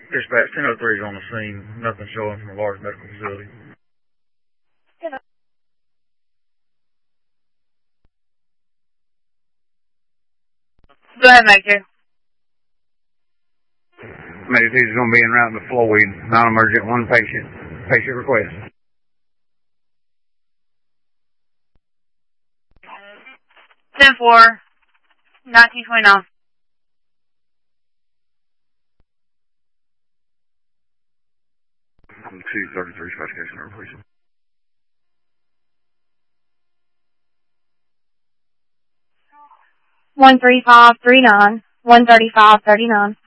Dispatch 1003 is on the scene. Nothing showing from a large medical facility. Go ahead, Major. Major 2 is going to be en route to Floyd. Non-emergent, one patient. Patient request. 10-4, 1929. I'm 233 specification number, please. 13539, 13539.